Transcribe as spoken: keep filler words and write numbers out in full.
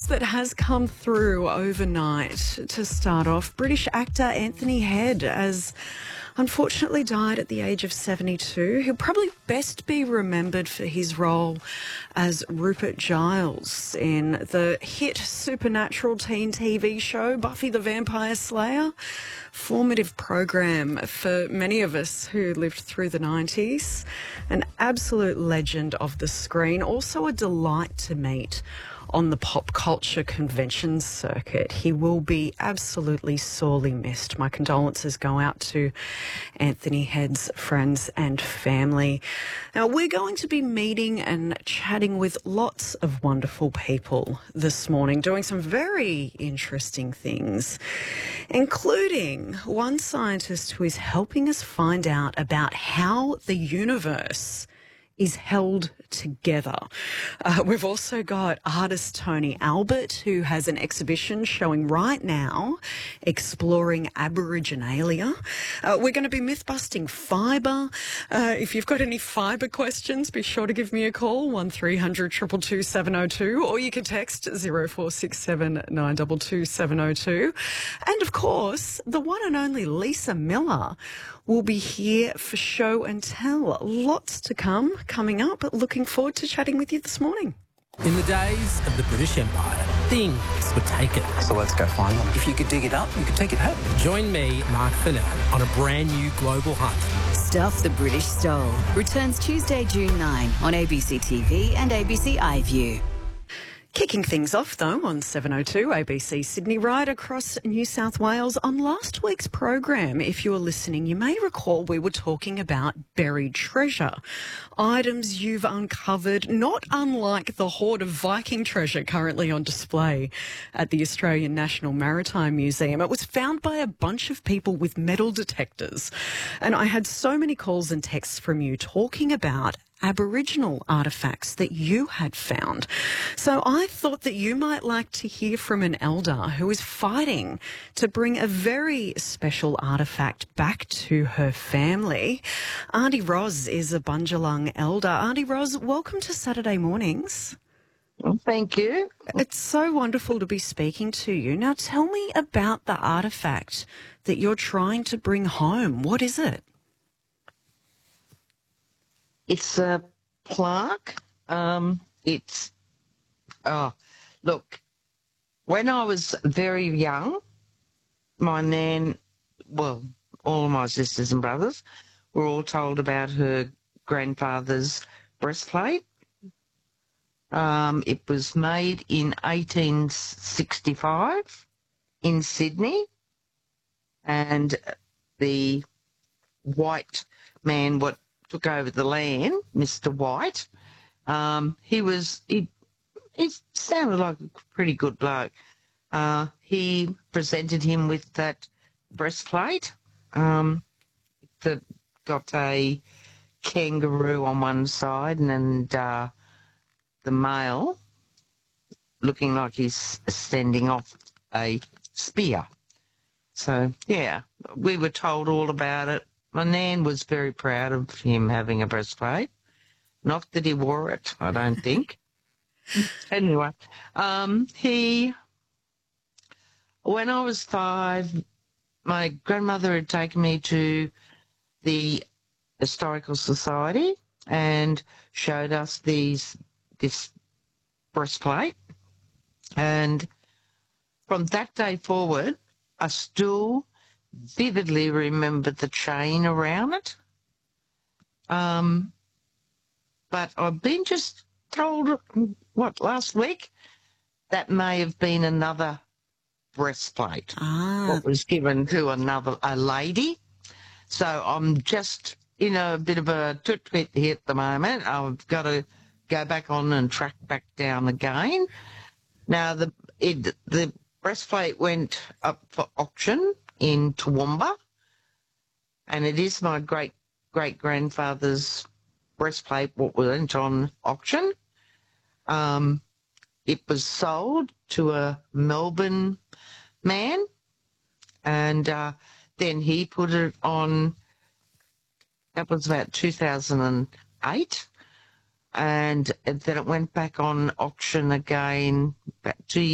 that has come through overnight to start off. British actor Anthony Head has unfortunately died at the age of seventy-two. He'll probably best be remembered for his role as Rupert Giles in the hit supernatural teen T V show Buffy the Vampire Slayer. Formative program for many of us who lived through the nineties. An absolute legend of the screen. Also a delight to meet on the pop culture convention circuit. He will be absolutely sorely missed. My condolences go out to Anthony Head's friends and family. Now, we're going to be meeting and chatting with lots of wonderful people this morning, doing some very interesting things, including one scientist who is helping us find out about how the universe is held together. Uh, we've also got artist Tony Albert, who has an exhibition showing right now, exploring Aboriginalia. Uh, we're going to be myth-busting fibre. Uh, if you've got any fibre questions, be sure to give me a call, one three hundred two two two seven oh two, or you can text zero four six seven nine two two seven oh two. And of course, the one and only Lisa Miller will be here for show and tell. Lots to come, coming up. Looking forward to chatting with you this morning. In the days of the British Empire, things were taken. So let's go find them. If you could dig it up, you could take it home. Join me, Mark Fennell, on a brand new global hunt. Stuff the British Stole returns Tuesday, June ninth on A B C T V and A B C iView. Kicking things off, though, on seven oh two A B C Sydney, right across New South Wales. On last week's program, if you were listening, you may recall we were talking about buried treasure. Items you've uncovered, not unlike the hoard of Viking treasure currently on display at the Australian National Maritime Museum. It was found by a bunch of people with metal detectors. And I had so many calls and texts from you talking about Aboriginal artefacts that you had found. So I thought that you might like to hear from an elder who is fighting to bring a very special artefact back to her family. Auntie Ros is a Bundjalung elder. Auntie Ros, welcome to Saturday Mornings. Well, thank you. It's so wonderful to be speaking to you. Now tell me about the artefact that you're trying to bring home. What is it? It's a plaque. Um, it's, oh, look, when I was very young, my nan, well, all of my sisters and brothers were all told about her grandfather's breastplate. Um, it was made in eighteen sixty-five in Sydney, and the white man, what took over the land, Mister White, um, he was, he, he sounded like a pretty good bloke. Uh, he presented him with that breastplate um, that got a kangaroo on one side and, and uh, the male looking like he's sending off a spear. So, yeah, we were told all about it. My nan was very proud of him having a breastplate. Not that he wore it, I don't think. Anyway, um, he, when I was five, my grandmother had taken me to the Historical Society and showed us these this breastplate. And from that day forward, I still vividly remember the chain around it. Um, but I've been just told, what, last week, that may have been another breastplate. Ah. What was given to another, a lady. So I'm just in a bit of a toot-toot here at the moment. I've got to go back on and track back down again. Now, the it, the breastplate went up for auction in Toowoomba, and it is my great great grandfather's breastplate what went on auction. Um, it was sold to a Melbourne man, and uh, then he put it on. That was about two thousand eight, and then it went back on auction again about two years.